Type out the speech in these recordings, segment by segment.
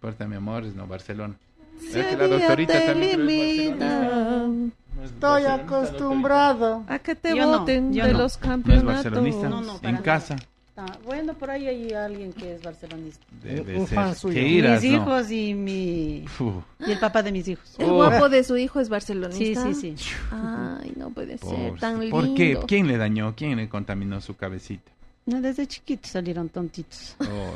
importa, mi amor, es no Barcelona. Es que la doctorita también es barcelonista. Estoy acostumbrado a que te Yo voten no, de no. los No es campeonatos. barcelonista, No, para en nada. casa. Bueno, por ahí hay alguien que es barcelonista. Debe Un fan ser. suyo. ¿Qué irás, Mis no? hijos y el papá de mis hijos. El guapo de su hijo es barcelonista. Sí. Ay, no puede ser Por- tan lindo. ¿Por qué? ¿Quién le dañó? ¿Quién le contaminó su cabecita? No, desde chiquitos salieron tontitos. Oh.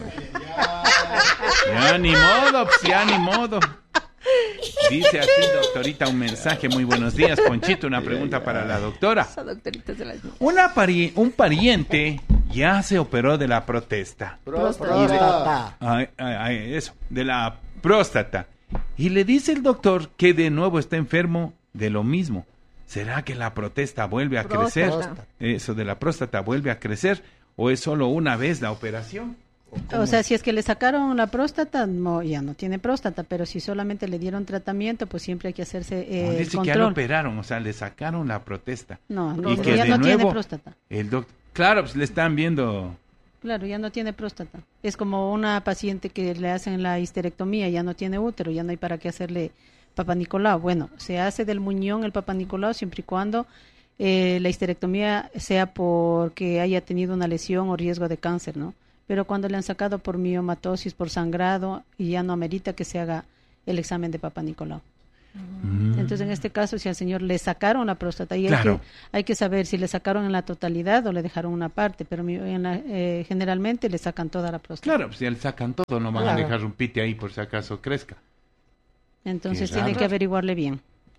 Ya ni modo, pues, ya ni modo. Dice así, doctorita, un mensaje. Muy buenos días, Ponchito. Una pregunta para la doctora. Esa doctorita se la... Un pariente ya se operó de la protesta. Próstata. Eso, de la próstata. Y le dice el doctor que de nuevo está enfermo de lo mismo. ¿Será que la próstata vuelve a crecer? Próstata. Eso de la próstata vuelve a crecer o es solo una vez la operación? O sea, si es que le sacaron la próstata, no, ya no tiene próstata, pero si solamente le dieron tratamiento, pues siempre hay que hacerse No, el dice que ya lo control. operaron, o sea, le sacaron la próstata. No, Y que ya de no tiene nuevo próstata. el doctor, claro, pues le están viendo. Claro, ya no tiene próstata. Es como una paciente que le hacen la histerectomía, ya no tiene útero, ya no hay para qué hacerle Papa Nicolau. Bueno, se hace del muñón el Papa Nicolau siempre y cuando la histerectomía sea porque haya tenido una lesión o riesgo de cáncer, ¿no? Pero cuando le han sacado por miomatosis, por sangrado, y ya no amerita que se haga el examen de Papa Nicolau. Entonces, en este caso, si al señor le sacaron la próstata, y Claro. hay que saber si le sacaron en la totalidad o le dejaron una parte, pero generalmente le sacan toda la próstata. Claro, pues ya le sacan todo, no van a dejar un pite ahí por si acaso crezca. Entonces Qué tiene raro. que averiguarle bien.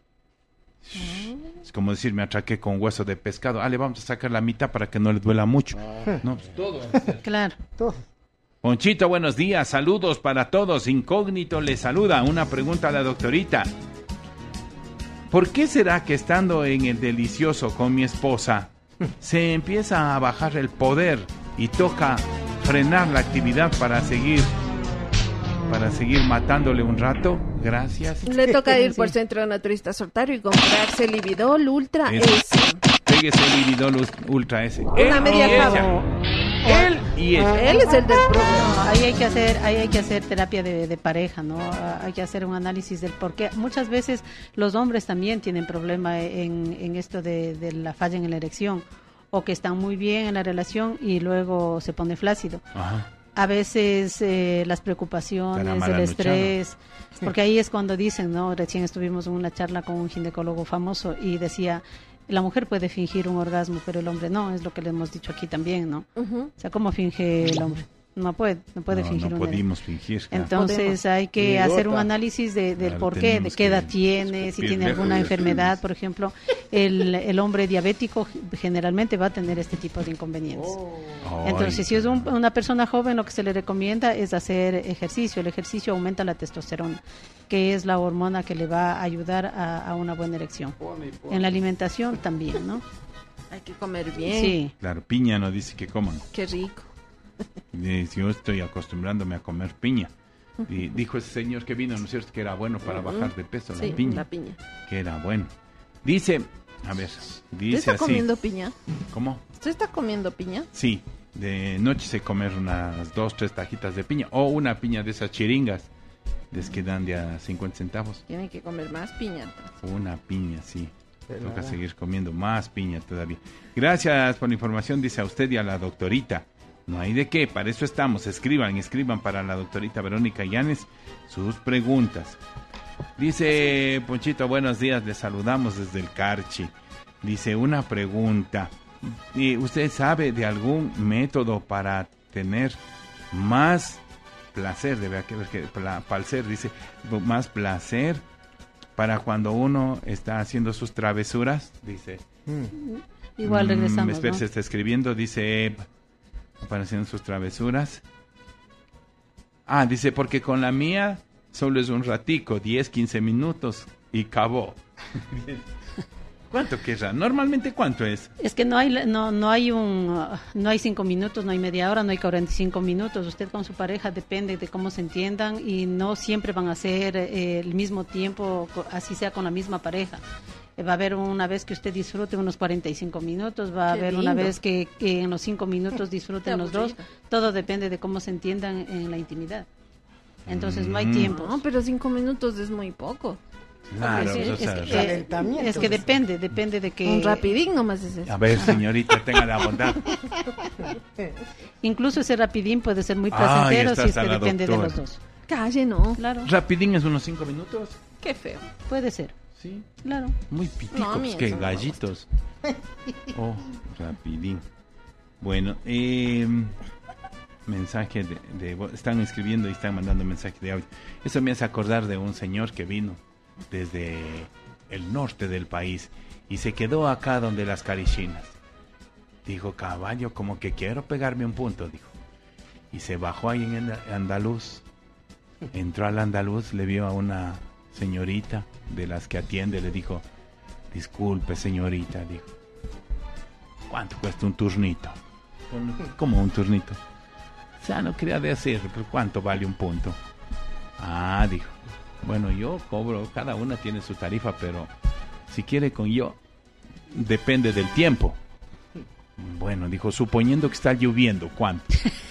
Es como decir, me atraqué con hueso de pescado. Le vamos a sacar la mitad para que no le duela mucho. No, pues todo. Claro. Todo. Ponchito, buenos días, saludos para todos. Incógnito le saluda. Una pregunta a la doctorita. ¿Por qué será que estando en el delicioso con mi esposa se empieza a bajar el poder y toca frenar la actividad para seguir matándole un rato? Gracias. Le toca ir Sí. por Centro Naturista Sortario y comprarse Lividol Ultra Eso. S. Pégese el Lividol Ultra S. Una media cabo. Él y ella. Él es el del problema. No, ahí hay que hacer terapia de pareja, ¿no? Hay que hacer un análisis del por qué. Muchas veces los hombres también tienen problema en esto de la falla en la erección, o que están muy bien en la relación y luego se pone flácido. Ajá. A veces las Estará preocupaciones, mal el anochado. estrés, porque ahí es cuando dicen, ¿no? Recién estuvimos en una charla con un ginecólogo famoso y decía, la mujer puede fingir un orgasmo, pero el hombre no, es lo que le hemos dicho aquí también, ¿no? Ujú. O sea, ¿cómo finge el hombre? No puede fingir No un pudimos fingir. claro. Entonces hay que Idiota. hacer un análisis del Claro, por qué, de tenemos qué edad que tiene, si escupir tiene lejos alguna de enfermedad, por ejemplo. El hombre diabético generalmente va a tener este tipo de inconvenientes. Ay, Entonces, si es una persona joven, lo que se le recomienda es hacer ejercicio. El ejercicio aumenta la testosterona, que es la hormona que le va a ayudar a una buena erección. En la alimentación también, ¿no? Hay que comer bien. Sí. Claro, piña no dice que coman. Qué rico. Yo estoy acostumbrándome a comer piña. Y dijo ese señor que vino, ¿no es cierto? Que era bueno para bajar de peso, Sí, la piña. la piña. Que era bueno. Dice, a ver, ¿Usted dice está así. comiendo piña? ¿Cómo? ¿Usted está comiendo piña? Sí, de noche se comer unas 2-3 tajitas de piña. O una piña de esas chiringas, de que dan de a 50 centavos. Tiene que comer más piña. Una piña, sí. Toca seguir comiendo más piña todavía. Gracias por la información, dice a usted y a la doctorita. No hay de qué, para eso estamos. Escriban para la doctorita Verónica Llanes sus preguntas. Dice Ponchito, buenos días, le saludamos desde el Carchi. Dice, una pregunta. ¿Usted sabe de algún método para tener más placer? Debe que ver que placer, dice, más placer para cuando uno está haciendo sus travesuras, dice. Igual regresamos, Espera, ¿no? se está escribiendo, dice, para haciendo sus travesuras. Dice, porque con la mía solo es un ratico, 10, 15 minutos y acabó. ¿Cuánto querrá? Normalmente, ¿cuánto es? Es que no hay 5 minutos, no hay media hora, no hay 45 minutos. Usted con su pareja depende de cómo se entiendan y no siempre van a ser el mismo tiempo, así sea con la misma pareja. Va a haber una vez que usted disfrute unos 45 minutos, va a Qué haber una lindo. vez que en los 5 minutos disfruten Qué los dos. aburrido. Todo depende de cómo se entiendan en la intimidad. Entonces no hay tiempo. No, pero 5 minutos es muy poco. Claro, Es, o sea, es que depende de que... Un rapidín nomás es eso. a ver, señorita, tenga la bondad. Incluso ese rapidín puede ser muy Ay, placentero está si es que la depende de doctora. los dos. Calle, no. Claro, Rapidín es unos 5 minutos. Qué feo. puede ser. Sí, Claro. muy piticos, No, a mí que eso no me gallitos. Oh, rapidín. Bueno, mensaje están escribiendo y están mandando mensaje de audio. Eso me hace acordar de un señor que vino desde el norte del país y se quedó acá donde las carichinas. Dijo, caballo, como que quiero pegarme un punto, dijo. Y se bajó ahí en el Andaluz. Entró al Andaluz, le vio a una señorita de las que atiende, le dijo, disculpe señorita, dijo, ¿cuánto cuesta un turnito? ¿Cómo un turnito? O sea, no quería decir, pero ¿cuánto vale un punto? Ah, dijo, bueno, yo cobro, cada una tiene su tarifa, pero si quiere con yo, depende del tiempo. Bueno, dijo, suponiendo que está lloviendo, ¿cuánto?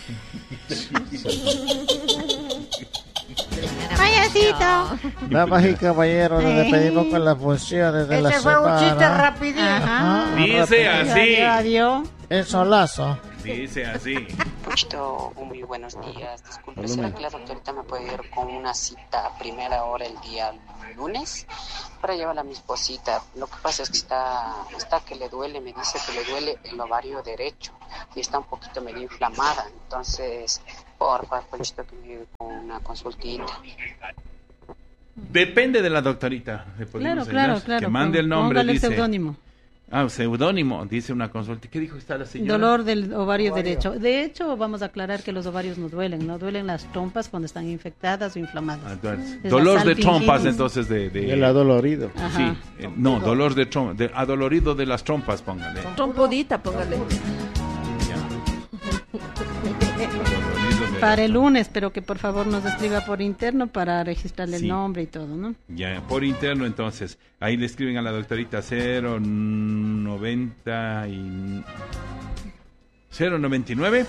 ¡Payasito! Damas y caballeros, nos despedimos con las funciones de la Ese fue semana. un chiste rapidito. Ajá. Dice así. Adiós. El solazo. Dice así. Puchito, muy buenos días. Disculpe, ¿será que la doctorita me puede ir con una cita a primera hora el día lunes para llevarla a mi esposita? Lo que pasa es que está que le duele, me dice que le duele el ovario derecho y está un poquito medio inflamada. Entonces, porfa, Puchito, que me ayude con una consultita. Depende de la doctorita. ¿Le podemos Claro, ayudar? claro. Que mande el nombre, Póngale dice. seudónimo. Ah, seudónimo, dice una consulta. ¿Qué dijo esta la señora? Dolor del ovario derecho. De hecho, vamos a aclarar que los ovarios no duelen las trompas cuando están infectadas o inflamadas. Ah, entonces, Es dolor la de trompas, salpingitis. entonces de El adolorido. Ajá. sí, no, dolor de trompas, adolorido de las trompas, póngale. Trompodita, póngale. Ya. Adolorido de Para las el lunes, pero que por favor nos escriba por interno para registrarle Sí. el nombre y todo, ¿no? Ya, por interno entonces. Ahí le escriben a la doctorita 099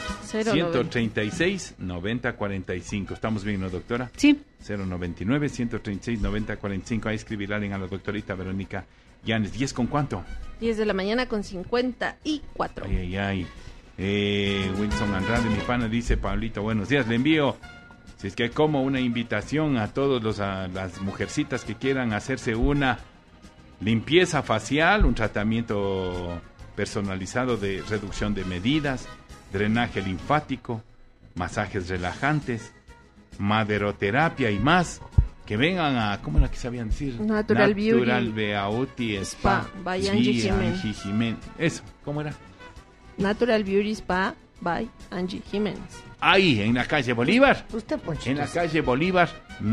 136 9045. ¿Estamos bien, no, doctora? Sí. 099 136 9045. Ahí escribirle a la doctorita Verónica Llanes. ¿10 con cuánto? 10 de la mañana con 54. Ay, ay, ay. Wilson Andrade, mi pana, dice, Pablito, buenos días. Le envío, si es que como una invitación a todos a las mujercitas que quieran hacerse una limpieza facial, un tratamiento personalizado de reducción de medidas, drenaje linfático, masajes relajantes, maderoterapia y más. Que vengan a, ¿cómo era que sabían decir? Natural Beauty Spa by Angie Jiménez. Angie Jiménez. Eso, ¿cómo era? Natural Beauty Spa by Angie Jiménez. Ahí, en la calle Bolívar. Usted, Ponchito. En la calle Bolívar,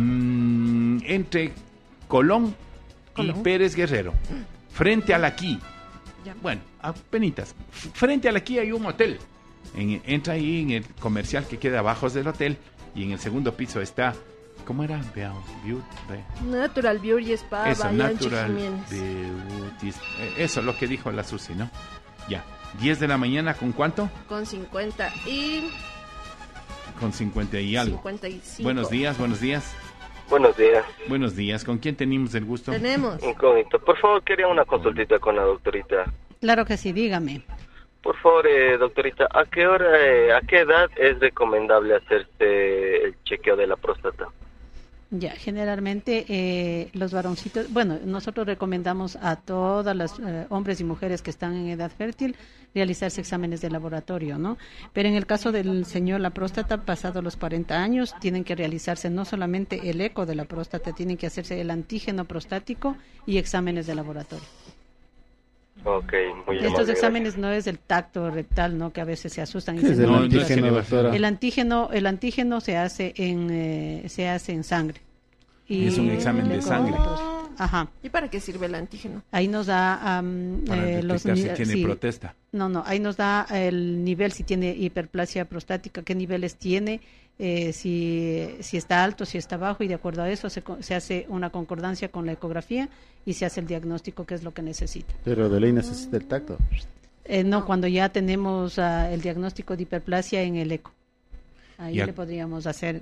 entre Colón y Pérez Guerrero. Frente a la Aquí. Ya. Bueno, apenitas. Frente a la Aquí hay un hotel. Entra ahí en el comercial que queda abajo del hotel. Y en el segundo piso está... ¿Cómo era? Natural Beauty Spa Eso, by Natural Angie Jiménez. Beauty. Eso, lo que dijo la Susi, ¿no? Ya. 10 de la mañana, ¿con cuánto? Con 50 y... Con 50 y algo. 55. Buenos días, buenos días. Buenos días, Buenos días. ¿Con quién tenemos el gusto? Tenemos. incógnito. Por favor, quería una consultita con la doctorita. Claro que sí, dígame. Por favor, doctorita, ¿a qué edad es recomendable hacerse el chequeo de la próstata? Ya, generalmente los varoncitos, bueno, nosotros recomendamos a todas las hombres y mujeres que están en edad fértil realizarse exámenes de laboratorio, ¿no? Pero en el caso del señor, la próstata, pasado los 40 años, tienen que realizarse no solamente el eco de la próstata, tienen que hacerse el antígeno prostático y exámenes de laboratorio. Ok, muy Estos amable, exámenes no es el tacto rectal, ¿no? Que a veces se asustan y ¿Qué es dicen, el No, no es antígeno, que le doctora? el antígeno se hace en sangre. Es un examen el de eco sangre. Ajá. ¿Y para qué sirve el antígeno? Ahí nos da Para detectar si tiene sí. protesta. No, ahí nos da el nivel, si tiene hiperplasia prostática, qué niveles tiene, si está alto, si está bajo, y de acuerdo a eso se hace una concordancia con la ecografía y se hace el diagnóstico, que es lo que necesita. Pero de ley necesita el tacto. No, cuando ya tenemos el diagnóstico de hiperplasia en el eco, ahí Ya. le podríamos hacer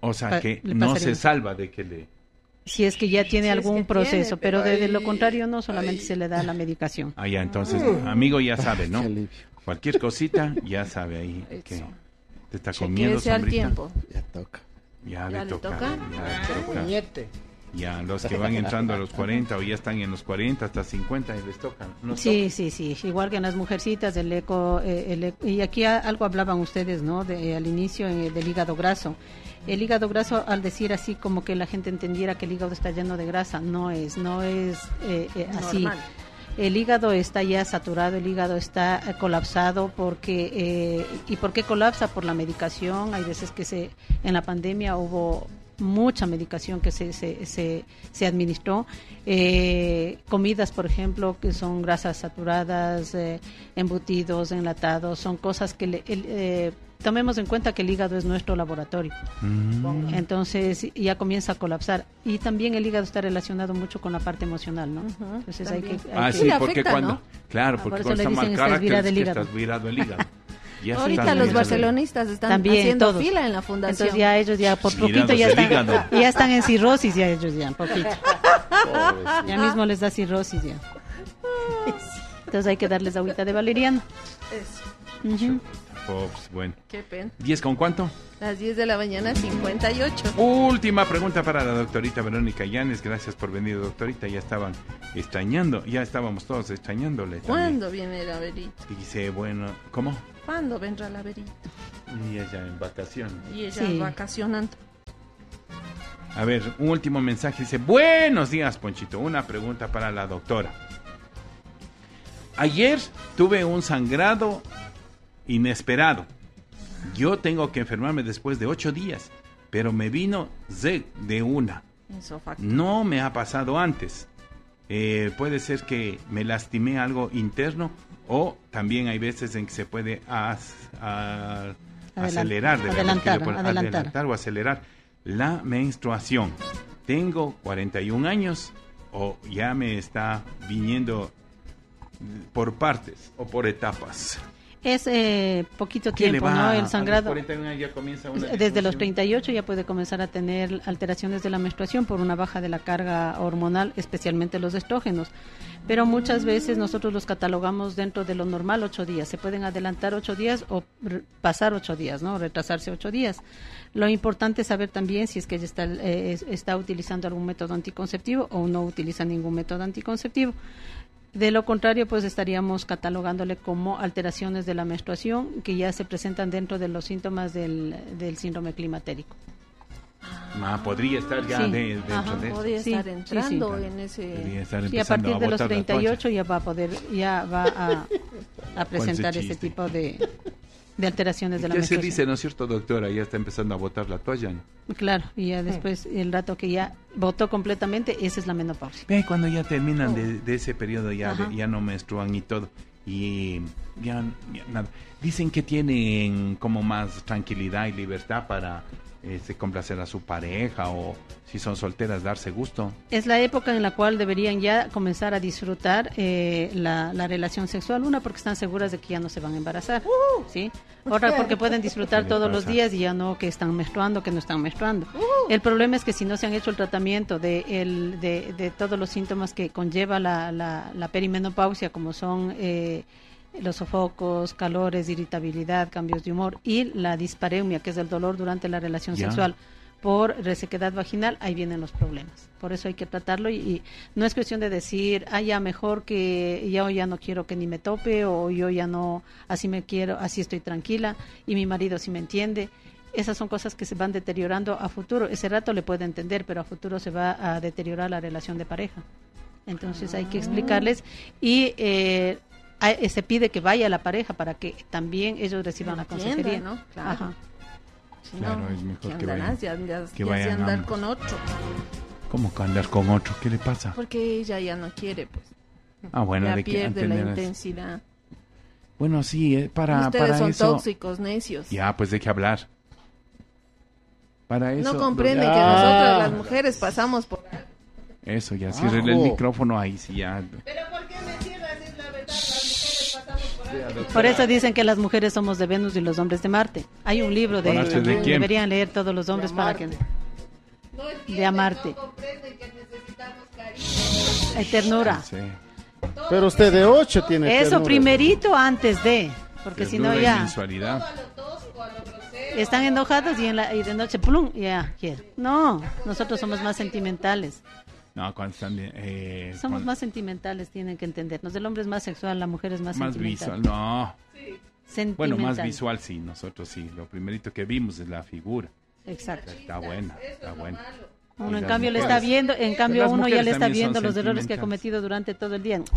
O sea, que no se salva de que le... Si es que ya tiene algún proceso, pero de lo contrario no, solamente se le da la medicación. Ah, ya, entonces, amigo ya sabe, ¿no? Cualquier cosita, ya sabe ahí que te está comiendo, al tiempo. Ya toca. Ya le toca. Puñete. Ya, los que van entrando a los 40 o ya están en los 40 hasta 50 y les tocan. Sí, igual que en las mujercitas, el eco, y aquí algo hablaban ustedes, ¿no? Al inicio del hígado graso. El hígado graso, al decir así como que la gente entendiera que el hígado está lleno de grasa, no es así. El hígado está ya saturado, el hígado está colapsado porque ¿y por qué colapsa? Por la medicación. Hay veces que en la pandemia hubo mucha medicación que se administró, comidas, por ejemplo, que son grasas saturadas, embutidos, enlatados, son cosas que tomemos en cuenta que el hígado es nuestro laboratorio. Entonces ya comienza a colapsar, y también el hígado está relacionado mucho con la parte emocional, ¿no? Entonces hay que sí, porque afecta, cuando, ¿no? claro, porque cuando está mal carácter es que estás virado el hígado. Ahorita los barcelonistas están también, haciendo todos. Fila en la fundación. Entonces ya ellos ya por poquito ya están en cirrosis, ya ellos ya poquito. Ya mismo les da cirrosis ya. Entonces hay que darles agüita de valeriano. Eso. Bueno. Qué pena. ¿10 con cuánto? Las 10 de la mañana, 58. Última pregunta para la doctorita Verónica Llanes. Gracias por venir, doctorita. Ya estaban extrañando, ya estábamos todos extrañándole. ¿Cuándo viene la verita? Y dice, bueno, ¿cómo? ¿Cuándo vendrá la verita? Y ella en vacaciones. Y ella vacacionando. A ver, un último mensaje. Dice, buenos días, Ponchito. Una pregunta para la doctora. Ayer tuve un sangrado inesperado. Yo tengo que enfermarme después de 8 días, pero me vino de una. No me ha pasado antes. Puede ser que me lastimé algo interno, o también hay veces en que se puede adelantar o acelerar la menstruación. Tengo 41 años o ya me está viniendo por partes o por etapas. Es poquito tiempo, ¿no? El sangrado. A los 41 ya comienza una desde los 38 ya puede comenzar a tener alteraciones de la menstruación por una baja de la carga hormonal, especialmente los estrógenos. Pero muchas veces nosotros los catalogamos dentro de lo normal 8 días. Se pueden adelantar 8 días o pasar 8 días, ¿no? Retrasarse 8 días. Lo importante es saber también si es que ella está utilizando algún método anticonceptivo o no utiliza ningún método anticonceptivo. De lo contrario, pues estaríamos catalogándole como alteraciones de la menstruación que ya se presentan dentro de los síntomas del síndrome climatérico. Podría estar ya dentro de eso. Podría estar entrando en ese... Y a partir de los 38 ya va a presentar ese tipo de alteraciones de la menstruación. ¿Qué se dice, no es cierto, doctora? Ya está empezando a botar la toalla, ¿no? Claro, y ya después, el rato que ya botó completamente, esa es la menopausia. Cuando ya terminan de ese periodo, ya no menstruan y todo, y ya nada. Dicen que tienen como más tranquilidad y libertad para complacer a su pareja, o si son solteras, darse gusto. Es la época en la cual deberían ya comenzar a disfrutar la relación sexual. Una, porque están seguras de que ya no se van a embarazar, ¿sí? Otra, porque pueden disfrutar todos los días y ya no que están menstruando, que no están menstruando. El problema es que si no se han hecho el tratamiento de todos los síntomas que conlleva la perimenopausia, como son los sofocos, calores, irritabilidad, cambios de humor y la dispareunia, que es el dolor durante la relación sexual por resequedad vaginal, ahí vienen los problemas. Por eso hay que tratarlo y no es cuestión de decir, ya mejor que yo ya no quiero que ni me tope, o yo ya no, así me quiero, así estoy tranquila y mi marido sí me entiende. Esas son cosas que se van deteriorando a futuro. Ese rato le puede entender, pero a futuro se va a deteriorar la relación de pareja. Entonces hay que explicarles y se pide que vaya la pareja para que también ellos reciban la consejería, ¿no? Claro. Claro, es mejor que vayan. Que vayan andar ambos. Con otro. ¿Cómo que andar con otro? ¿Qué le pasa? Porque ella ya no quiere, pues. Bueno, ya de pierde la intensidad. Bueno, sí, para ustedes son eso... tóxicos, necios. Ya, pues de qué hablar. Para eso... No comprenden que nosotras las mujeres pasamos por... Eso, ya, cierre el micrófono ahí, sí, ya. ¿Pero por qué me cierras? Es la verdad, las mujeres pasamos por Por eso dicen que las mujeres somos de Venus y los hombres de Marte. Hay un libro ¿De quién? deberían leer todos los hombres para que de amarte. Hay ternura. Sí. Pero usted de 8 tiene Eso ternura. primerito antes de, porque si no Ternura y ya mensualidad. están enojados y de noche plum, ya quiero. No, nosotros somos más sentimentales. No, cuando están Somos más sentimentales, tienen que entendernos. El hombre es más sexual, la mujer es más sentimental. visual, no. Sentimental. Bueno, más visual sí, nosotros sí. Lo primerito que vimos es la figura. Exacto. Está buena, está buena. Uno Y en las cambio le mujeres- está viendo, en cambio las uno ya mujeres le está también son viendo los errores que ha sentimentales. cometido durante todo el día.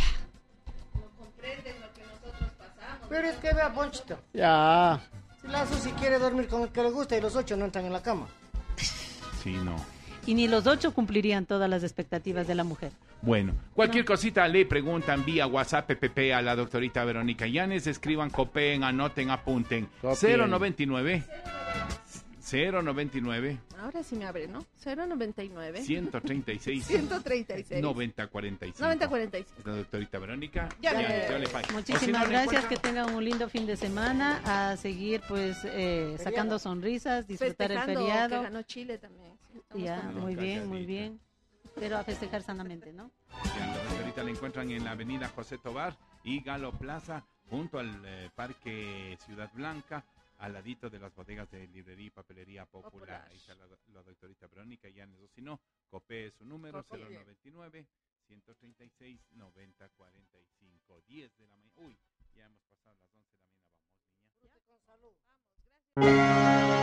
Pero es que vea, Ponchito. Ya. Si la Susi quiere dormir con el que le gusta y los 8 no entran en la cama. Sí, no. Y ni los 8 cumplirían todas las expectativas de la mujer. Bueno, cualquier cosita le preguntan vía WhatsApp PPP a la doctorita Verónica Llanes, escriban, copien, anoten, apunten. Copien. 099 Ahora sí me abre, ¿no? 099 136 136 9045. 9045. La doctorita Verónica Ya le- Llanes, yo le pago. O si no, Muchísimas le gracias, que encuentran- tengan un lindo fin de semana, a seguir pues sacando sonrisas, disfrutar el Festejando feriado. que ganó Chile también. Sí, estamos Ya, contentos. muy bien, muy calladita. bien. Pero a festejar sanamente, ¿no? Ya, la doctorita la encuentran en la avenida José Tobar y Galo Plaza, junto al Parque Ciudad Blanca, al ladito de las bodegas de librería y papelería popular. Ahí está la doctorita Verónica Llanes, o si no, copee su número, 099 136 9045, 10 de la mañana. Uy, ya hemos pasado las 11 de la mañana, vamos, niña.